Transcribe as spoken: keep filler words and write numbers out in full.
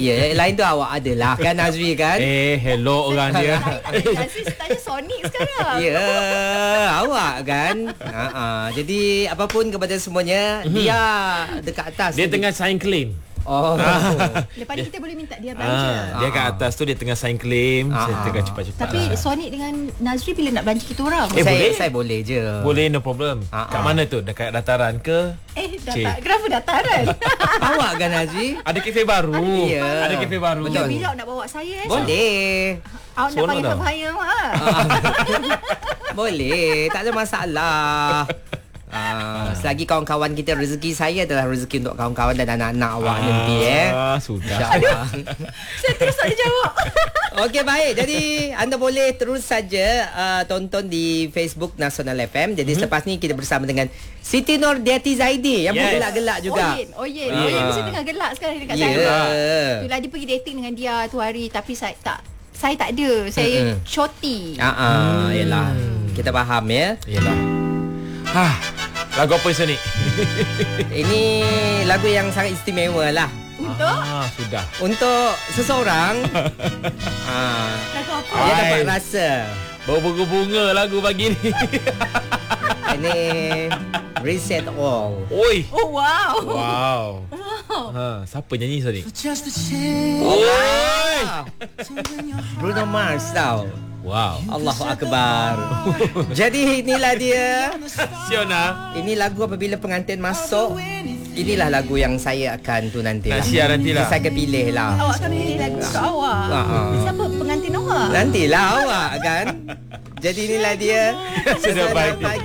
Ya, yang lain tu awak adalah kan Nazri kan? Eh, hello orang dia. Aziz tanya Sonic sekarang. Ya, awak kan. Ha-ha. Jadi apapun kepada semuanya, mm-hmm. dia dekat atas. Dia tu. tengah sign claim. Oh. Lepas ni kita boleh minta dia belanja. Ah, dia kat atas tu dia tengah sign claim. Ah. Saya tengah cepat-cepat. Tapi Sonic dengan Nazri bila nak belanja kita orang? Eh, saya, boleh? saya boleh je. Boleh, no problem. Ah, Kat ah. mana tu? Dekat dataran ke? Eh, Cik. data, kenapa dataran? Awak kan Nazri? Ada kafe baru. Ya. Ada kafe baru. Betul. Bila awak nak bawa saya eh? Boleh. Awak nak Seronok panggil tau. berbahaya ha? Boleh, tak ada masalah. Ah, selagi kawan-kawan kita, rezeki saya adalah rezeki untuk kawan-kawan dan anak-anak awak Ah, nanti eh. Sudah. InsyaAllah. Saya terus tak ada jawab. Okey, baik. Jadi anda boleh terus saja uh, tonton di Facebook Nasional F M. Jadi mm-hmm. selepas ni kita bersama dengan Siti Nurdiati Zaidi yang Yes. pun gelak-gelak juga. Oh, Yen. Oh, Yen. Ah. Oh, Yen mesti tengah gelak sekarang dekat Ya. saya. Yeah. Itulah dia pergi dating dengan dia tu hari. Tapi saya tak Saya tak ada. Saya Mm-mm. shorty. Ah, ah, yalah. Kita faham ya. Yalah. Ha. Lagu apa Sonic? Ini lagu yang sangat istimewa lah Untuk Ah, sudah. untuk seseorang. ah, lagu apa? dia Ai. dapat rasa. Bau bunga-bunga lagu pagi ni. Ini Reset All. Oi. Oh, wow. Wow. Ha, siapa nyanyi Sonic? Oi! Bruno Mars tau. Wow. Allahu Akbar. Jadi inilah dia. Siona. Ini lagu apabila pengantin masuk. Inilah lagu yang saya akan tu nantilah. Nak share nantilah. Saya akan pilih lah. Awak akan pilih lagu untuk awak. Ah. Siapa pengantin awak? Nantilah awak kan. Jadi inilah dia. Sudah baik. Pagi.